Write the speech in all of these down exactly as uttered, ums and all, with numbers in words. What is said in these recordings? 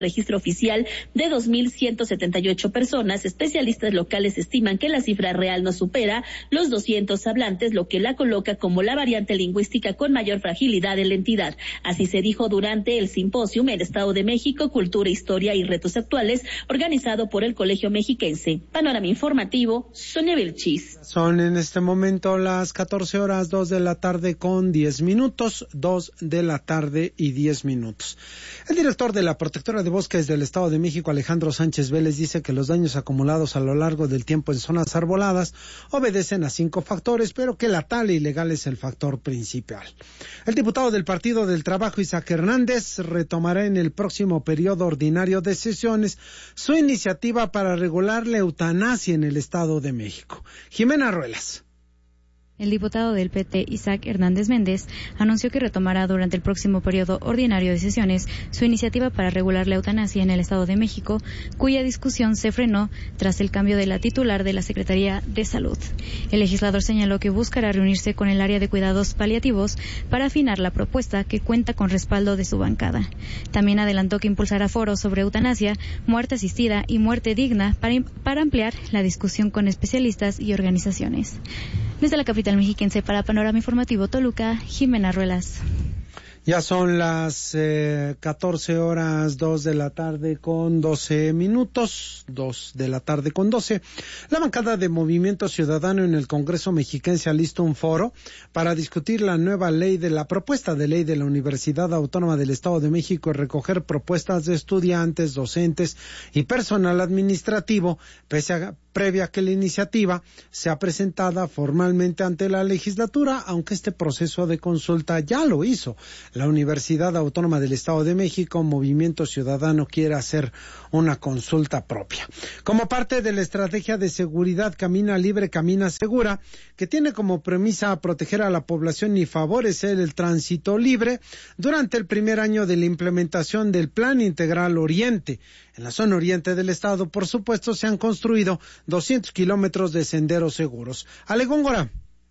registro oficial de dos mil ciento setenta y ocho personas. Especialistas locales estiman que la cifra real no supera los doscientos hablantes, lo que la coloca como la variante lingüística con mayor fragilidad en la entidad. Así se dijo durante el simposio El Estado de México, Cultura, Historia y Retos Actuales, organizado por el Colegio Mexiquense. Panorama informativo, Sonia Vilchis. Son en este momento las catorce horas, dos de la tarde con diez minutos, dos de la tarde y diez minutos. El director de la Protectora de Bosques del Estado de México, Alejandro Sánchez Vélez, dice que los daños acumulados a lo largo del tiempo en zonas arboladas obedecen a cinco factores, pero que la tala ilegal es el factor principal. El diputado del Partido del Trabajo, Isaac Hernández, retomará en el próximo periodo ordinario de sesiones su iniciativa para regular la eutanasia en el Estado de México. Jimena Ruelas. El diputado del P T, Isaac Hernández Méndez, anunció que retomará durante el próximo periodo ordinario de sesiones su iniciativa para regular la eutanasia en el Estado de México, cuya discusión se frenó tras el cambio de la titular de la Secretaría de Salud. El legislador señaló que buscará reunirse con el área de cuidados paliativos para afinar la propuesta, que cuenta con respaldo de su bancada. También adelantó que impulsará foros sobre eutanasia, muerte asistida y muerte digna para, para ampliar la discusión con especialistas y organizaciones. Desde la capital mexiquense para Panorama Informativo Toluca, Jimena Ruelas. Ya son las eh, catorce horas, dos de la tarde con doce minutos, dos de la tarde con doce. La bancada de Movimiento Ciudadano en el Congreso Mexiquense alistó un foro para discutir la nueva ley de la propuesta de ley de la Universidad Autónoma del Estado de México y recoger propuestas de estudiantes, docentes y personal administrativo, pese a previa que la iniciativa sea presentada formalmente ante la legislatura, aunque este proceso de consulta ya lo hizo la Universidad Autónoma del Estado de México. Movimiento Ciudadano quiere hacer una consulta propia. Como parte de la estrategia de seguridad Camina Libre, Camina Segura, que tiene como premisa proteger a la población y favorecer el tránsito libre, durante el primer año de la implementación del Plan Integral Oriente, en la zona oriente del estado, por supuesto, se han construido doscientos kilómetros de senderos seguros. Ale Góngora.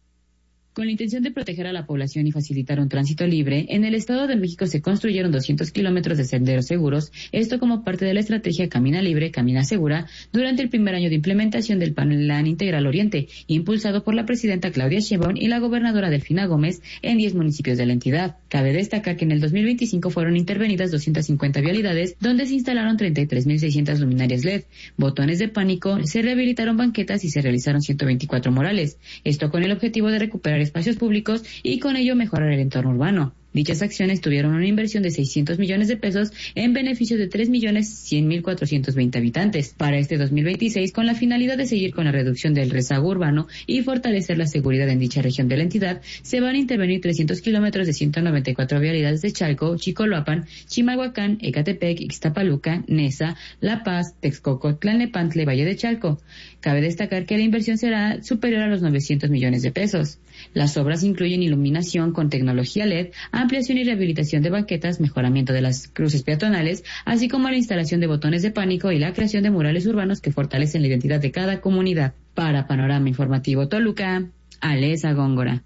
Con la intención de proteger a la población y facilitar un tránsito libre, en el Estado de México se construyeron doscientos kilómetros de senderos seguros, esto como parte de la estrategia Camina Libre, Camina Segura, durante el primer año de implementación del Plan Integral Oriente, impulsado por la presidenta Claudia Sheinbaum y la gobernadora Delfina Gómez en diez municipios de la entidad. Cabe destacar que en el dos mil veinticinco fueron intervenidas doscientas cincuenta vialidades, donde se instalaron treinta y tres mil seiscientas luminarias L E D, botones de pánico, se rehabilitaron banquetas y se realizaron ciento veinticuatro murales, esto con el objetivo de recuperar espacios públicos y con ello mejorar el entorno urbano. Dichas acciones tuvieron una inversión de seiscientos millones de pesos en beneficio de tres millones cien mil cuatrocientos veinte habitantes. Para este dos mil veintiséis, con la finalidad de seguir con la reducción del rezago urbano y fortalecer la seguridad en dicha región de la entidad, se van a intervenir trescientos kilómetros de ciento noventa y cuatro vialidades de Chalco, Chicoloapan, Chimalhuacán, Ecatepec, Ixtapaluca, Neza, La Paz, Texcoco, Tlalnepantla, Valle de Chalco. Cabe destacar que la inversión será superior a los novecientos millones de pesos. Las obras incluyen iluminación con tecnología L E D, ampliación y rehabilitación de banquetas, mejoramiento de las cruces peatonales, así como la instalación de botones de pánico y la creación de murales urbanos que fortalecen la identidad de cada comunidad. Para Panorama Informativo Toluca, Alesa Góngora.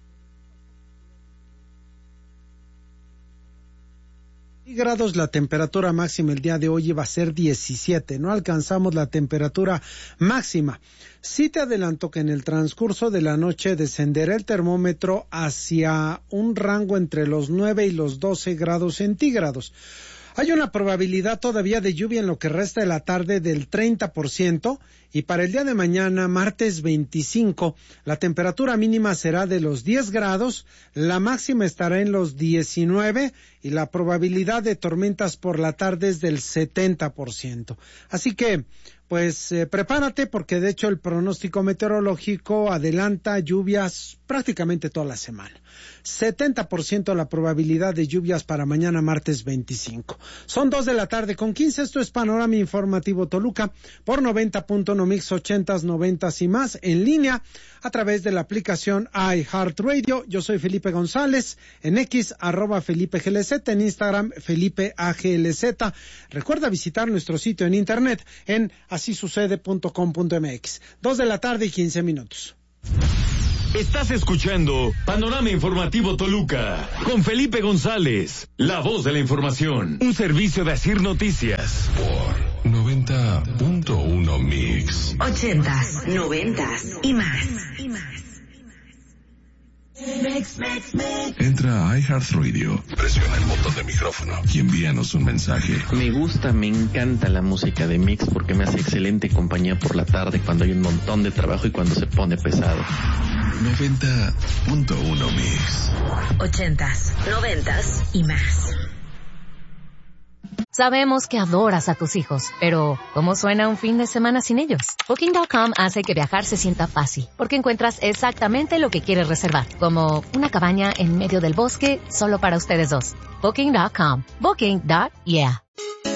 Grados la temperatura máxima el día de hoy iba a ser diecisiete, no alcanzamos la temperatura máxima. Sí te adelanto que en el transcurso de la noche descenderá el termómetro hacia un rango entre los nueve y los doce grados centígrados. Hay una probabilidad todavía de lluvia en lo que resta de la tarde del treinta por ciento y para el día de mañana, martes veinticinco, la temperatura mínima será de los diez grados, la máxima estará en los diecinueve y la probabilidad de tormentas por la tarde es del setenta por ciento. Así que, pues eh, prepárate porque de hecho el pronóstico meteorológico adelanta lluvias prácticamente toda la semana. setenta por ciento la probabilidad de lluvias para mañana martes veinticinco. Son dos de la tarde con quince, esto es Panorama Informativo Toluca por noventa punto uno Mix ochentas, noventas y más en línea a través de la aplicación iHeartRadio. Yo soy Felipe González, en X, arroba Felipe G L Z, en Instagram, Felipe A G L Z. Recuerda visitar nuestro sitio en internet en así sucede punto com punto m x. Dos de la tarde y quince minutos. Estás escuchando Panorama Informativo Toluca con Felipe González, la voz de la información, un servicio de Asir Noticias. Por noventa punto uno Mix. Ochentas, noventas y más. Y más. Mix, mix, mix. Entra a iHeartRadio, presiona el botón de micrófono y envíanos un mensaje. Me gusta, me encanta la música de Mix porque me hace excelente compañía por la tarde cuando hay un montón de trabajo y cuando se pone pesado. noventa punto uno Mix. Ochentas, noventas y más. Sabemos que adoras a tus hijos, pero ¿cómo suena un fin de semana sin ellos? Booking punto com hace que viajar se sienta fácil, porque encuentras exactamente lo que quieres reservar, como una cabaña en medio del bosque solo para ustedes dos. Booking punto com. Booking. Yeah.